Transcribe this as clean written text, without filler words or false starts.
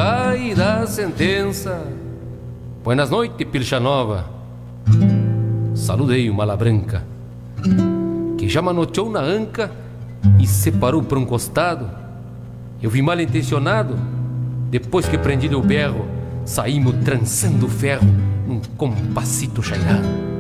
gai da sentença. Buenas noites, pilcha nova. Saludei o mala branca, que já manoteou na anca e separou por um costado. Eu vi mal intencionado, depois que prendido o berro, saímos trançando o ferro num compassito chairado.